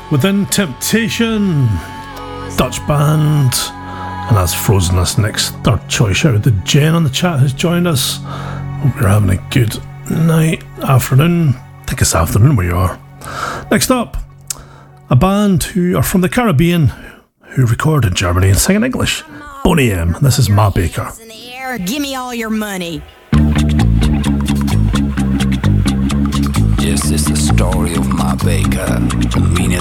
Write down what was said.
Within Temptation, Dutch band. And that's frozen us next third choice. Shout out to Jen on the chat who's joined us. Hope you're having a good night, afternoon. I think it's afternoon where you are. Next up, a band who are from the Caribbean who record in Germany and sing in English. Boney M. This is Ma Baker. Give me all your money. This is the story of Ma Baker, the meanest